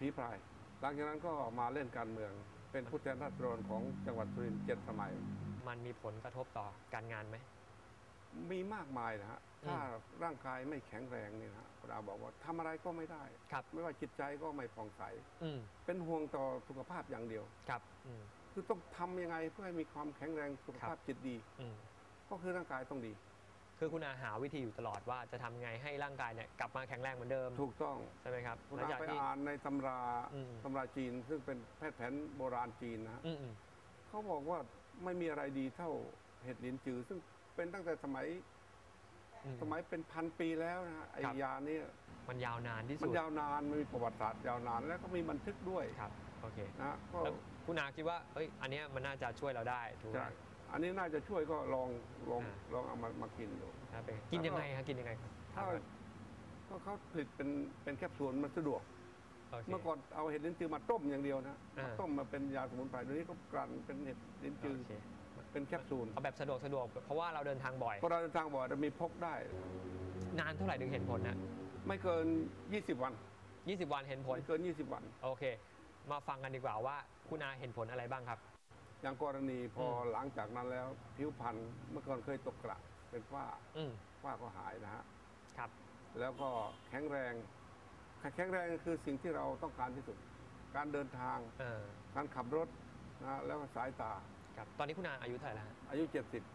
พรายหลังจากนั้นก็มาเล่นการเมืองเป็นผู้แทนราษฎรของจังหวัดสุรินทร์7 สมัยมันมีผลกระทบต่อการงานไหมมีมากมายนะฮะถ้าร่างกายไม่แข็งแรงเนี่ยนะคุณอาบอกว่าทำอะไรก็ไม่ได้ไม่ว่าจิตใจก็ไม่ผ่องใสเป็นห่วงต่อสุขภาพอย่างเดียวครับคือต้องทำยังไงเพื่อให้มีความแข็งแรงสุขภาพจิตดีก็คือร่างกายต้องดีคือคุณอาหาวิธีอยู่ตลอดว่าจะทำไงให้ร่างกายเนี่ยกลับมาแข็งแรงเหมือนเดิมถูกต้องใช่ไหมครับคุณอาไปอ่านในตำราจีนซึ่งเป็นแพทย์แผนโบราณจีนนะฮะเขาบอกว่าไม่มีอะไรดีเท่าเห็ดลิ้นจือซึ่งเป็นตั้งแต่สมัยเป็น1,000 ปีแล้วนะฮะไอ้ยานี้มันยาวนานที่สุดมันยาวนานมีประวัติศาสตร์ยาวนานแล้วก็มีบันทึกด้วยครับโอเคนะแล้วคุณอาคิดว่าอันนี้มันน่าจะช่วยเราได้ถูกไหมอันนี้น่าจะช่วยก็ลองเอามากินดูกินยังไงครับกินยังไงก็เขาผลิตเป็นแคปซูลมันสะดวกเมื่อก่อนเอาเห็ดลิ้นจือมาต้มอย่างเดียวนะต้มมาเป็นยาสมุนไพรเดี๋ยวนี้ก็กลั่นเป็นเห็ดลิ้นจือเป็นแคปซูลเอาแบบสะดวกเพราะว่าเราเดินทางบ่อยเพราะเราเดินทางบ่อยจะมีพกได้นานเท่าไหร่ถึงเห็นผลนะไม่เกิน20 วัน 20 วันเห็นผลไม่เกิน20 วันโอเคมาฟังกันดีกว่าว่าคุณอาเห็นผลอะไรบ้างครับอย่างกรณีพอหลังจากนั้นแล้วผิวพรรณเมื่อก่อนเคยตกกระเป็นฝ้าก็หายนะฮะครับแล้วก็แข็งแรงคือสิ่งที่เราต้องการที่สุดการเดินทางการขับรถนะแล้วก็สายตาครับตอนนี้คุณอาอายุเท่าไหร่แล้วอายุ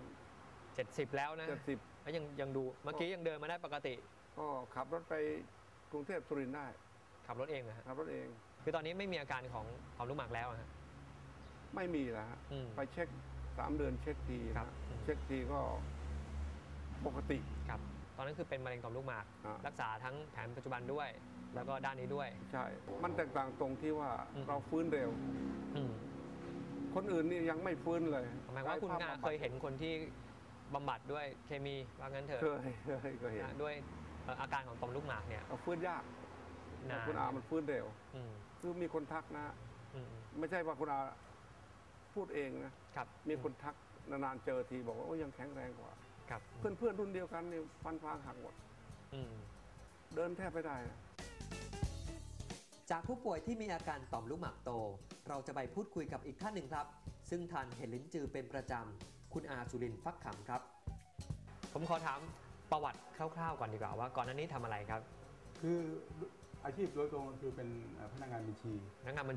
70 แล้วนะ70แล้วยังดูเมื่อกี้ยังเดินมาได้ปกติก็ขับรถไปกรุงเทพสุรินทร์ได้ขับรถเองนะขับรถเองคือตอนนี้ไม่มีอาการของลูกหมากแล้วฮะไม่มีแล้วไปเช็ค3 เดือนเช็คทีเช็คทีก็ปกติครับตอนนั้นคือเป็นมะเร็งต่อมลูกหมากรักษาทั้งแผนปัจจุบันด้วยแล้วก็ด้านนี้ด้วยใช่มันแตกต่างตรงที่ว่าเราฟื้นเร็วคนอื่นนี่ยังไม่ฟื้นเลยหมายว่าคุณอาเคยเห็นคนที่บำบัดด้วยเคมีว่างั้นเถอะเคยเห็นด้วยอาการของต่อมลูกหมากเนี่ยฟื้นยากคุณอามันฟื้นเร็วคือมีคนทักนะไม่ใช่ว่าคุณอาพูดเองนะมีคนทักนานๆเจอทีบอกว่ายังแข็งแรงกว่าเพื่อนรุ่นเดียวกันนี่ฟันฟางหักหมดเดินแทบไม่ได้นะจากผู้ป่วยที่มีอาการต่อมลูกหมากโตเราจะไปพูดคุยกับอีกท่านหนึ่งครับซึ่งทานเห็ดลิ้นจือเป็นประจำคุณอาสุรินทร์ฟักขำครับผมขอถามประวัติคร่าวๆก่อนดีกว่าว่าก่อนหน้านี้ทำอะไรครับคืออาชีพโดยตรงคือเป็นพนักงานบัญชีนั่ง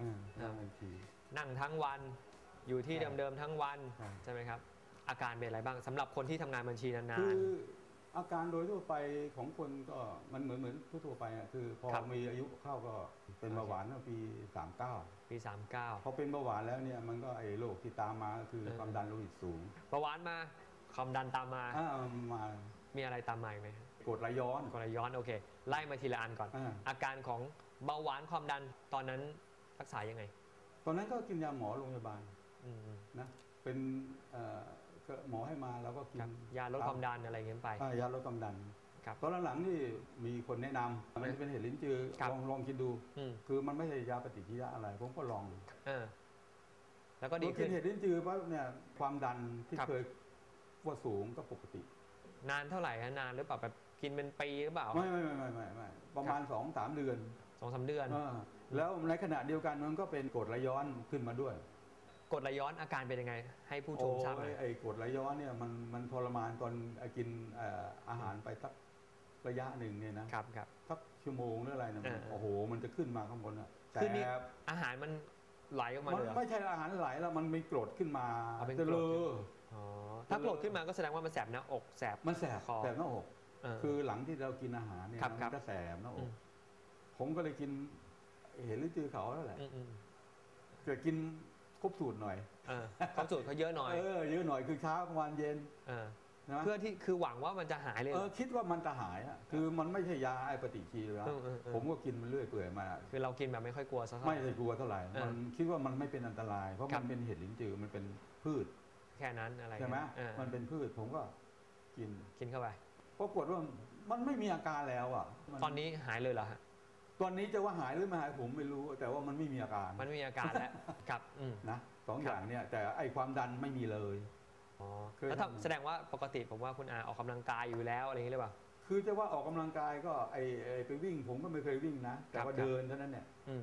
ทั้งวันอยู่ที่เดิมๆทั้งวันใช่ไหมครับอาการเป็นอะไรบ้างสำหรับคนที่ทำงานบัญชีนานๆคืออาการโดยทั่วไปของคนก็มันเหมือนทั่วไปคือพอมีอายุเข้าก็เป็นเบาหวานปี39พอเป็นเบาหวานแล้วเนี่ยมันก็ไอ้โรคที่ตามมาคือความดันโลหิตสูงเบาหวานมาความดันตามมามีอะไรตามมาไหมกรดไหลย้อนโอเคไล่มาทีละอันก่อนอาการของเบาหวานความดันตอนนั้นรักษายังไงตอนนั้นก็กินยาหมอโรงพยาบาลนะเป็นหมอให้มาแล้วก็กินยาลดความดันอะไรเงี้ยไปยาลดความดันตอนหลังๆนี่มีคนแนะนำมันเป็นเห็ดลิ้นจือลองกินดูคือมันไม่ใช่ยาปฏิกิริยาอะไรผมก็ลองแล้วก็ดีขึ้นกินเห็ดลิ้นจือเพราะเนี่ยความดันที่เคยว่าสูงก็ปกตินานเท่าไหร่ฮะนานหรือเปล่าแบบกินเป็นปีหรือเปล่าไม่ประมาณ 2-3 เดือน 2-3 เดือนแล้วในขณะเดียวกันมันก็เป็นกรดไหลย้อนขึ้นมาด้วยกรดไหลย้อนอาการเป็นยังไงให้ผู้ชมทราบหน่อยไอ้กรดไหลย้อนเนี่ยมันทรมานตอนกินอาหารไปสักระยะหนึ่งเนี่ยนะครับสักชั่วโมงหรืออะไรเนี่ยโอ้โหมันจะขึ้นมาข้างบนอ่ะแต่อาหารมันไหลออกมาเลยไม่ใช่อาหารไหลแล้วมันมีกรดขึ้นมาจะเลยถ้ากรดขึ้นมาก็แสดงว่ามันแสบหน้าอกแสบมันแสบหน้าอกคือหลังที่เรากินอาหารเนี่ยมันจะแสบหน้าอกผมก็เลยกินเห็นหรือจือเขาแล้วแหละเกิดกินครบสูตรหน่อยครบสูตรเขาเยอะหน่อยเยอะหน่อยคือเช้ากลางวันเย็นเพื่อที่คือหวังว่ามันจะหายเลยคิดว่ามันจะหายอ่ะคือมันไม่ใช่ยาไอปฏิชีวนะผมก็กินมันเรื่อยเปื่อยมาคือเรากินแบบไม่ค่อยกลัวสักไม่ได้กลัวเท่าไหร่มันคิดว่ามันไม่เป็นอันตรายเพราะมันเป็นเห็ดลิ้นจือมันเป็นพืชแค่นั้นอะไรใช่ไหมมันเป็นพืชผมก็กินเข้าไปปรากฏว่ามันไม่มีอาการแล้วอ่ะตอนนี้หายเลยเหรอฮะตอนนี้จะว่าหายหรือไม่หายผมไม่รู้แต่ว่ามันไม่มีอาการมันไม่มีอาการแล้วครับนะ2 อย่างเนี่ยแต่ไอความดันไม่มีเลยแล้วแสดงว่าปกติผมว่าคุณอาออกกำลังกายอยู่แล้วอะไรอย่างนี้หรือเปล่าคือจะว่าออกกำลังกายก็ไอไปวิ่งผมก็ไม่เคยวิ่งนะแต่ว่าเดินเท่านั้นเนี่ย